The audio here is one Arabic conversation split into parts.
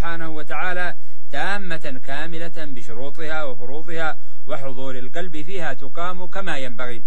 سبحانه وتعالى تامة كاملة بشروطها وفروضها، وحضور القلب فيها تقام كما ينبغي.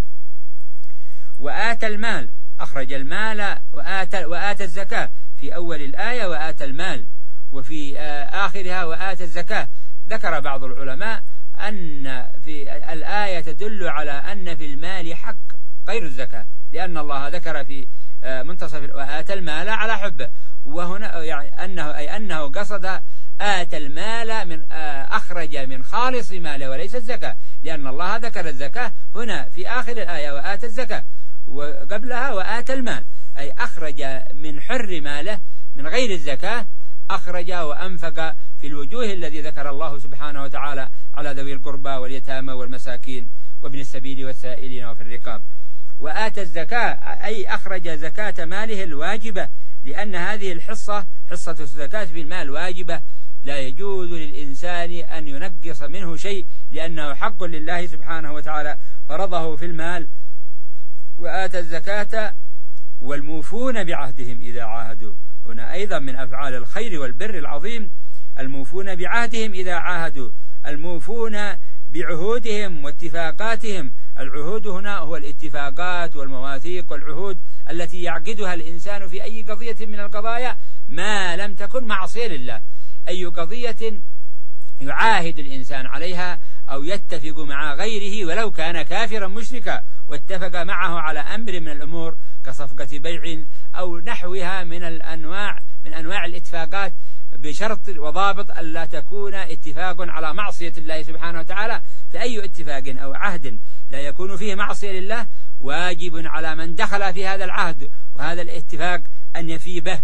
وآتى المال، أخرج المال وآتى الزكاة في أول الآية، وآتى المال، وفي آخرها وآتى الزكاة. ذكر بعض العلماء أن في الآية تدل على أن في المال حق غير الزكاة، لأن الله ذكر في منتصف وآتى المال على حبه، وهنا يعني أنه قصد آتى المال من أخرج من خالص ماله وليس الزكاة، لأن الله ذكر الزكاة هنا في آخر الآية وآتى الزكاة، وقبلها وآتى المال، أي أخرج من حر ماله من غير الزكاة، أخرج وأنفق في الوجوه الذي ذكر الله سبحانه وتعالى على ذوي القربى واليتامى والمساكين وابن السبيل والسائلين وفي الرقاب. وآتى الزكاة أي أخرج زكاة ماله الواجبة، لأن هذه الحصة، حصة الزكاة في المال واجبة، لا يجوز للإنسان أن ينقص منه شيء، لأنه حق لله سبحانه وتعالى فرضه في المال. وآتى الزكاة والموفون بعهدهم إذا عاهدوا، هنا أيضا من أفعال الخير والبر العظيم، الموفون بعهدهم إذا عاهدوا، الموفون بعهودهم واتفاقاتهم. العهود هنا هو الاتفاقات والمواثيق والعهود التي يعقدها الإنسان في أي قضية من القضايا ما لم تكن معصية لله. أي قضية يعاهد الإنسان عليها أو يتفق مع غيره ولو كان كافرا مشركا، واتفق معه على أمر من الأمور كصفقة بيع أو نحوها من أنواع الاتفاقات، بشرط وضابط ألا تكون اتفاق على معصية الله سبحانه وتعالى. فأي اتفاق أو عهد لا يكون فيه معصية لله واجب على من دخل في هذا العهد وهذا الاتفاق أن يفي به.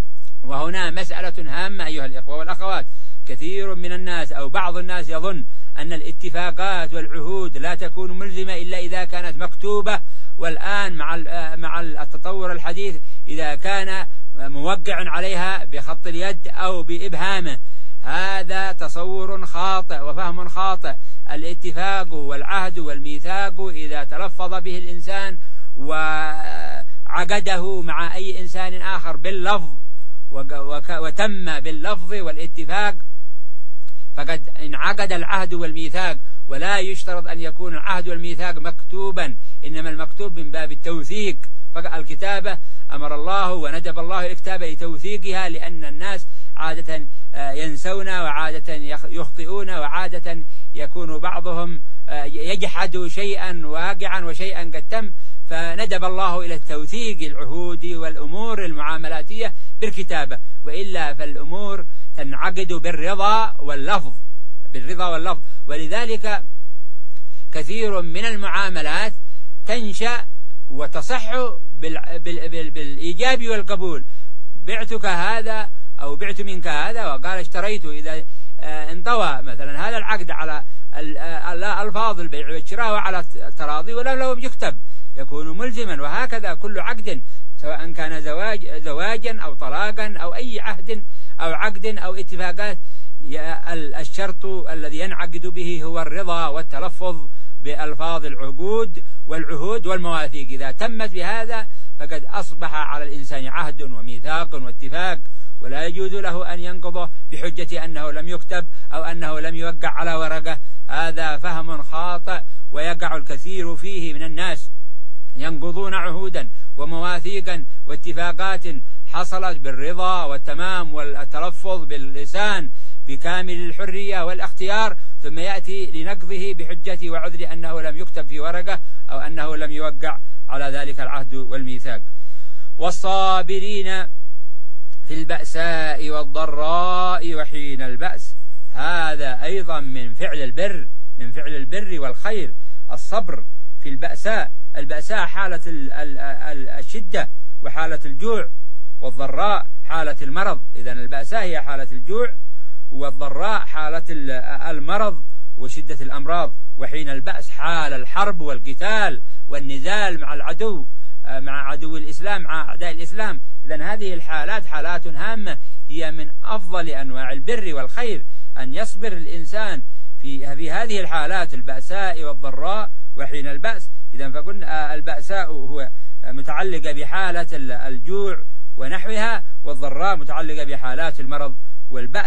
وهنا مسألة هامة أيها الإخوة والأخوات، كثير من الناس أو بعض الناس يظن أن الاتفاقات والعهود لا تكون ملزمة إلا إذا كانت مكتوبة، والآن مع التطور الحديث إذا كان موقع عليها بخط اليد أو بإبهامه. هذا تصور خاطئ وفهم خاطئ. الاتفاق والعهد والميثاق إذا تلفظ به الإنسان وعقده مع أي إنسان آخر باللفظ وتم باللفظ والاتفاق فقد انعقد العهد والميثاق، ولا يشترط أن يكون العهد والميثاق مكتوبا، إنما المكتوب من باب التوثيق. فالكتابة أمر الله وندب الله الكتابة لتوثيقها، لأن الناس عادة ينسون وعادة يخطئون وعادة يكون بعضهم يجحد شيئا واقعا وشيئا قد تم، فندب الله إلى التوثيق العهود والأمور المعاملاتية بالكتابة، وإلا فالأمور تنعقد بالرضا واللفظ. ولذلك كثير من المعاملات تنشأ وتصح بالإيجاب والقبول. بعتك هذا أو بعت منك هذا وقال اشتريت، إذا انطوى مثلا هذا العقد على ألفاظ البيع والشراء وعلى التراضي ولو يكتب يكون ملزما. وهكذا كل عقد سواء كان زواجا أو طلاقا أو أي عهد أو عقد أو اتفاقات، الشرط الذي ينعقد به هو الرضا والتلفظ بألفاظ العقود والعهود والمواثيق. إذا تمت بهذا فقد أصبح على الإنسان عهد وميثاق واتفاق، ولا يجوز له أن ينقضه بحجة أنه لم يكتب أو أنه لم يوقع على ورقة. هذا فهم خاطئ ويقع الكثير فيه من الناس، ينقضون عهودا ومواثيقا واتفاقات حصلت بالرضا والتمام والتلفظ باللسان بكامل الحرية والاختيار، ثم يأتي لنقضه بحجة وعذر أنه لم يكتب في ورقة أو أنه لم يوقع على ذلك العهد والميثاق. والصابرين في البأساء والضراء وحين البأس، هذا أيضا من فعل البر والخير. الصبر في البأساء، البأساء حالة الشدة وحالة الجوع، والضراء حالة المرض. إذن البأساء هي حالة الجوع، والضراء حالة المرض وشدة الأمراض. وحين البأس حال الحرب والقتال والنزال مع العدو، مع عدو الإسلام، مع أعداء الإسلام. إذن هذه الحالات حالات هامة، هي من أفضل أنواع البر والخير أن يصبر الإنسان في هذه الحالات، البأساء والضراء وحين البأس. إذن فقلنا البأساء هو متعلقة بحالة الجوع ونحوها، والضراء متعلقة بحالات المرض، والبأس